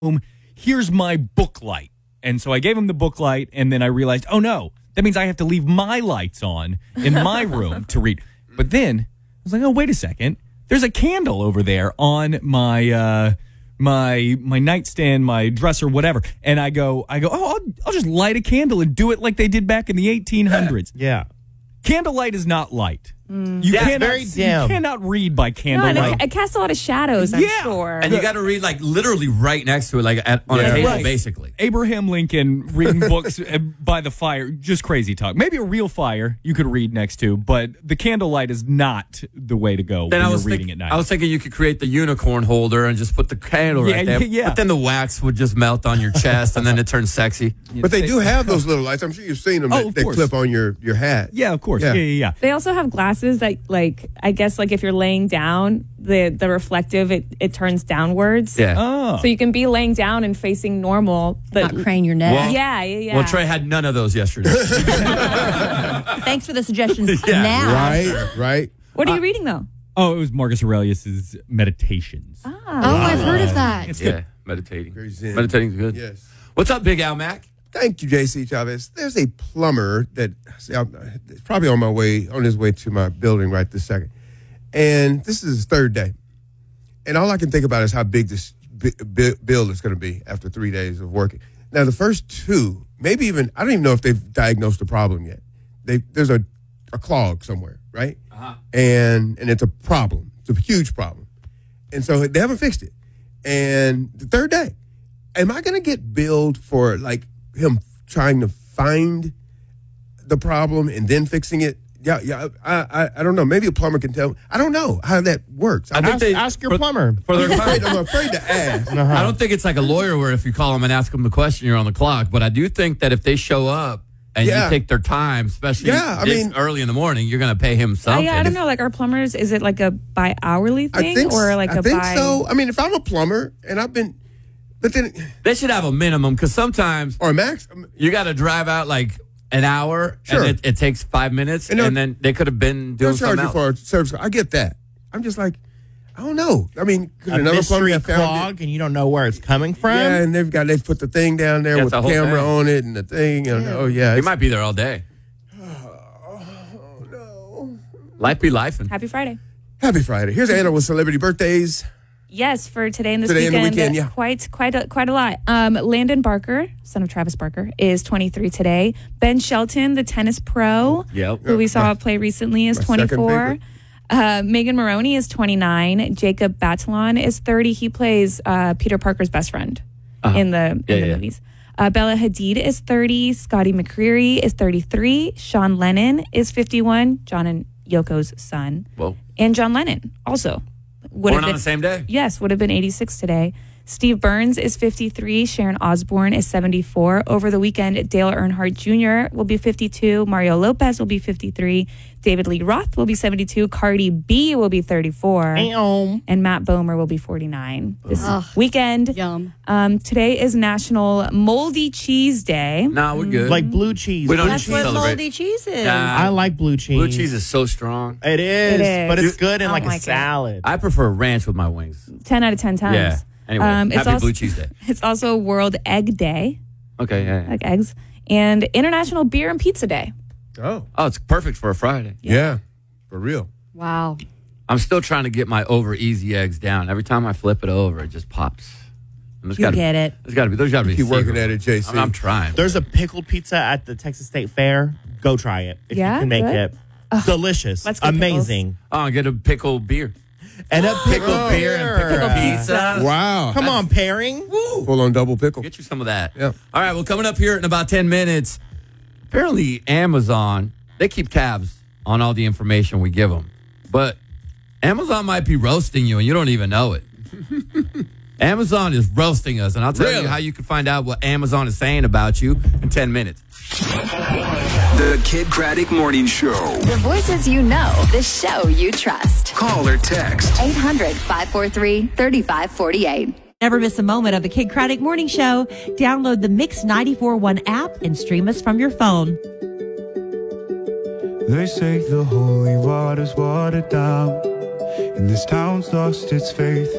here's my book light. And so I gave him the book light, and then I realized, oh no, that means I have to leave my lights on in my room to read. But then I was like, oh, wait a second. There's a candle over there on my my nightstand, my dresser, whatever. And I go, oh, I'll just light a candle and do it like they did back in the 1800s. Yeah. Candlelight is not light. You cannot read by candlelight. No, and it casts a lot of shadows, I'm sure. And you got to read like literally right next to it, like on a table, basically. Abraham Lincoln reading books by the fire, just crazy talk. Maybe a real fire you could read next to, but the candlelight is not the way to go when you're reading at night. I was thinking you could create the unicorn holder and just put the candle right there. Yeah. But then the wax would just melt on your chest, and then it turns sexy. But they do have those little lights. I'm sure you've seen them that clip on your hat. Yeah, of course. Yeah. They also have glasses that, like, I guess, like if you're laying down, the reflective, it turns downwards. Yeah. Oh. So you can be laying down and facing normal, but not crane your neck. Well, yeah. Well, Trey had none of those yesterday. Thanks for the suggestions now. Right. What are you reading, though? Oh, it was Marcus Aurelius's Meditations. Oh, I've heard of that. It's good. Meditating. Very zen. Meditating's good. Yes. What's up, Big Al Mac? Thank you, JC Chavez. There's a plumber that is probably on his way to my building right this second. And this is his third day. And all I can think about is how big this build is going to be after 3 days of working. Now, the first two, maybe even, I don't even know if they've diagnosed the problem yet. There's a clog somewhere, right? Uh-huh. And it's a problem. It's a huge problem. And so they haven't fixed it. And the third day, am I going to get billed for, like, him trying to find the problem and then fixing it? Yeah. I don't know. Maybe a plumber can tell me. I don't know how that works. Ask your plumber. I'm afraid to ask. I don't think it's like a lawyer where if you call them and ask them the question, you're on the clock. But I do think that if they show up and you take their time, especially early in the morning, you're going to pay him something. I don't know. Like, our plumbers, is it like a bi-hourly thing or like I think so. I mean, if I'm a plumber and but then they should have a minimum, because sometimes or a max, you got to drive out like an hour, and it takes 5 minutes, and then they could have been doing something else. For a service. I get that. I'm just like, I don't know. I mean, a mystery clog, and you don't know where it's coming from. Yeah, and they've put the thing down there with the camera on it and the thing. And, you might be there all day. Oh no! Life be life. Happy Friday. Happy Friday. Here's Anna with celebrity birthdays. Yes, for today and this weekend, quite a lot. Landon Barker, son of Travis Barker, is 23 today. Ben Shelton, the tennis pro, who we saw play recently, is 24. Megan Maroney is 29. Jacob Batalon is 30. He plays Peter Parker's best friend in the movies. Bella Hadid is 30. Scotty McCreery is 33. Sean Lennon is 51. John and Yoko's son. Whoa. And John Lennon also. Born on the same day? Yes, would have been 86 today. Steve Burns is 53. Sharon Osbourne is 74. Over the weekend, Dale Earnhardt Jr. will be 52. Mario Lopez will be 53. David Lee Roth will be 72. Cardi B will be 34. And Matt Bomer will be 49 this weekend. Yum. Today is National Moldy Cheese Day. No, we're good. Like blue cheese. We don't That's what celebrate. moldy cheese is. I like blue cheese. Blue cheese is so strong. It is. But it's good in like like a salad. I prefer ranch with my wings. 10 out of 10 times. Yeah. Anyway, happy Blue Cheese Day. It's also World Egg Day. Okay, yeah. Like eggs. And International Beer and Pizza Day. Oh, it's perfect for a Friday. Yeah, for real. Wow. I'm still trying to get my over easy eggs down. Every time I flip it over, it just pops. You get it. There's got to be. Keep working at it, JC. I'm trying. There's a pickled pizza at the Texas State Fair. Go try it if you can make it. Delicious. Let's get amazing. Get a pickled beer. And a pickled beer and Pickled pizza. Wow. Come on, pairing. Woo. Full on double pickle. Get you some of that. Yeah. All right, well, coming up here in about 10 minutes, apparently Amazon, they keep tabs on all the information we give them. But Amazon might be roasting you and you don't even know it. Amazon is roasting us, and I'll tell you how you can find out what Amazon is saying about you in 10 minutes. The Kid Craddock Morning Show. The voices you know, the show you trust. Call or text 800-543-3548. Never miss a moment of the Kid Craddock Morning Show. Download the Mix 94.1 app and stream us from your phone. They say the holy water's watered down, and this town's lost its faith.